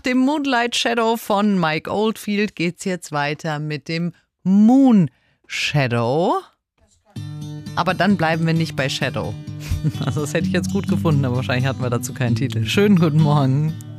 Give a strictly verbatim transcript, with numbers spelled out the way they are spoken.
dem Moonlight Shadow von Mike Oldfield geht's jetzt weiter mit dem Moon Shadow. Aber dann bleiben wir nicht bei Shadow. Also das hätte ich jetzt gut gefunden, aber wahrscheinlich hatten wir dazu keinen Titel. Schönen guten Morgen.